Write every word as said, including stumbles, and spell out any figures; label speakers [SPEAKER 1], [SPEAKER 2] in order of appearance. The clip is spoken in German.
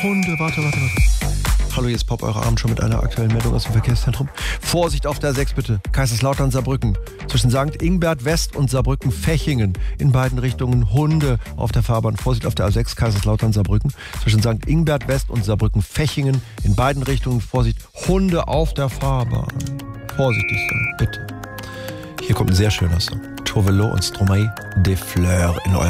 [SPEAKER 1] Hunde, warte, warte, warte. Hallo, hier ist Pop, eure Abend schon mit einer aktuellen Meldung aus dem Verkehrszentrum. Vorsicht auf der sechs bitte. Kaiserslautern, Saarbrücken. Zwischen Sankt Ingbert West und Saarbrücken Fechingen. In beiden Richtungen Hunde auf der Fahrbahn. Vorsicht auf der A sechs, Kaiserslautern, Saarbrücken. Zwischen Sankt Ingbert West und Saarbrücken Fechingen. In beiden Richtungen Vorsicht. Hunde auf der Fahrbahn. Vorsichtig sein, bitte. Hier kommt ein sehr schöner Song. Tovelo und Stromae des Fleurs in euer